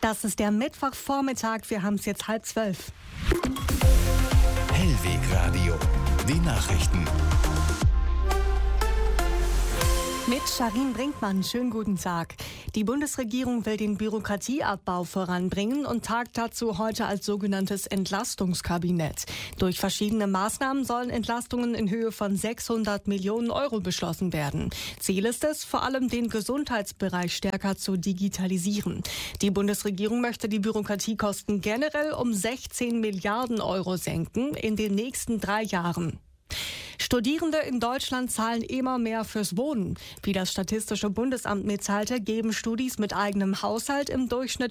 Das ist der Mittwochvormittag, wir haben es jetzt 11:30. Hellweg Radio, die Nachrichten. Mit Sharin Brinkmann, schönen guten Tag. Die Bundesregierung will den Bürokratieabbau voranbringen und tagt dazu heute als sogenanntes Entlastungskabinett. Durch verschiedene Maßnahmen sollen Entlastungen in Höhe von 600 Millionen Euro beschlossen werden. Ziel ist es, vor allem den Gesundheitsbereich stärker zu digitalisieren. Die Bundesregierung möchte die Bürokratiekosten generell um 16 Milliarden Euro senken in den nächsten 3 Jahren. Studierende in Deutschland zahlen immer mehr fürs Wohnen. Wie das Statistische Bundesamt mitteilte, geben Studis mit eigenem Haushalt im Durchschnitt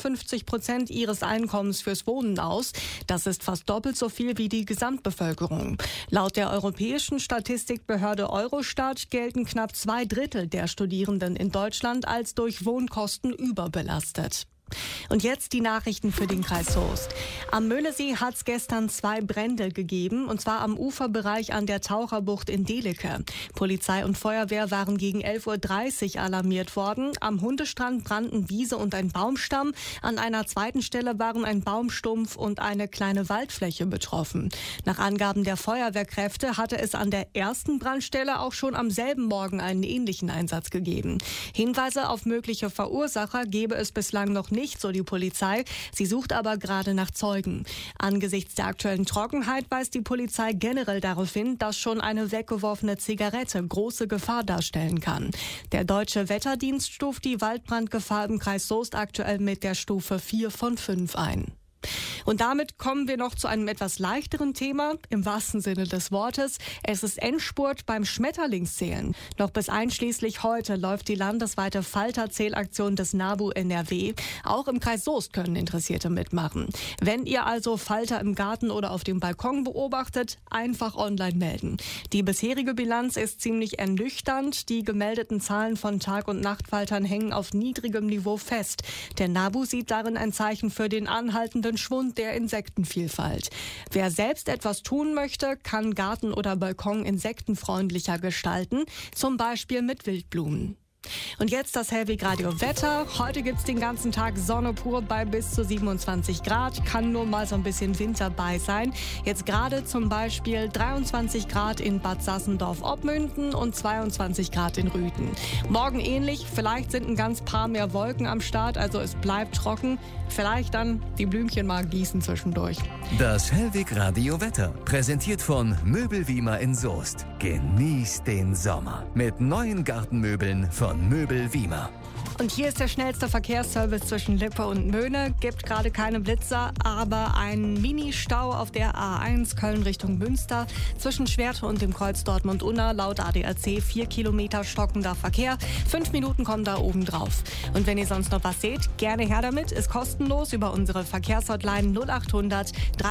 54% ihres Einkommens fürs Wohnen aus. Das ist fast doppelt so viel wie die Gesamtbevölkerung. Laut der europäischen Statistikbehörde Eurostat gelten knapp 2/3 der Studierenden in Deutschland als durch Wohnkosten überbelastet. Und jetzt die Nachrichten für den Kreis Soest. Am Möhnesee hat es gestern 2 Brände gegeben, und zwar am Uferbereich an der Taucherbucht in Dehlecke. Polizei und Feuerwehr waren gegen 11:30 Uhr alarmiert worden. Am Hundestrand brannten Wiese und ein Baumstamm. An einer zweiten Stelle waren ein Baumstumpf und eine kleine Waldfläche betroffen. Nach Angaben der Feuerwehrkräfte hatte es an der ersten Brandstelle auch schon am selben Morgen einen ähnlichen Einsatz gegeben. Hinweise auf mögliche Verursacher gebe es bislang noch nicht, so die Polizei. Sie sucht aber gerade nach Zeugen. Angesichts der aktuellen Trockenheit weist die Polizei generell darauf hin, dass schon eine weggeworfene Zigarette große Gefahr darstellen kann. Der Deutsche Wetterdienst stuft die Waldbrandgefahr im Kreis Soest aktuell mit der Stufe 4 von 5 ein. Und damit kommen wir noch zu einem etwas leichteren Thema, im wahrsten Sinne des Wortes. Es ist Endspurt beim Schmetterlingszählen. Noch bis einschließlich heute läuft die landesweite Falterzählaktion des NABU NRW. Auch im Kreis Soest können Interessierte mitmachen. Wenn ihr also Falter im Garten oder auf dem Balkon beobachtet, einfach online melden. Die bisherige Bilanz ist ziemlich ernüchternd. Die gemeldeten Zahlen von Tag- und Nachtfaltern hängen auf niedrigem Niveau fest. Der NABU sieht darin ein Zeichen für den anhaltenden Schwund der Insektenvielfalt. Wer selbst etwas tun möchte, kann Garten oder Balkon insektenfreundlicher gestalten, zum Beispiel mit Wildblumen. Und jetzt das Hellweg Radio Wetter. Heute gibt's den ganzen Tag Sonne pur bei bis zu 27 Grad. Kann nur mal so ein bisschen Wind dabei sein. Jetzt gerade zum Beispiel 23 Grad in Bad Sassendorf-Oppmünden und 22 Grad in Rüthen. Morgen ähnlich. Vielleicht sind ein ganz paar mehr Wolken am Start. Also es bleibt trocken. Vielleicht dann die Blümchen mal gießen zwischendurch. Das Hellweg Radio Wetter, präsentiert von Möbel Wiemer in Soest. Genießt den Sommer mit neuen Gartenmöbeln von Möbel Wiemer. Und hier ist der schnellste Verkehrsservice zwischen Lippe und Möhne. Gibt gerade keine Blitzer, aber ein Mini-Stau auf der A1 Köln Richtung Münster zwischen Schwerte und dem Kreuz Dortmund-Unna. Laut ADAC 4 Kilometer stockender Verkehr. 5 Minuten kommen da oben drauf. Und wenn ihr sonst noch was seht, gerne her damit. Ist kostenlos über unsere Verkehrshotline 0800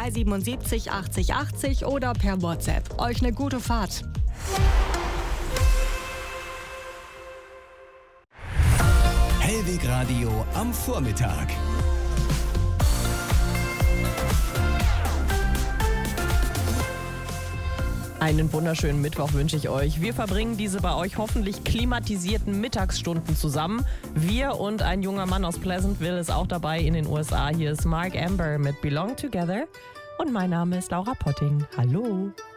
377 80 80 oder per WhatsApp. Euch eine gute Fahrt. Hellweg Radio am Vormittag. Einen wunderschönen Mittwoch wünsche ich euch. Wir verbringen diese bei euch hoffentlich klimatisierten Mittagsstunden zusammen. Wir und ein junger Mann aus Pleasantville ist auch dabei in den USA. Hier ist Mark Amber mit Belong Together. Und mein Name ist Laura Potting. Hallo.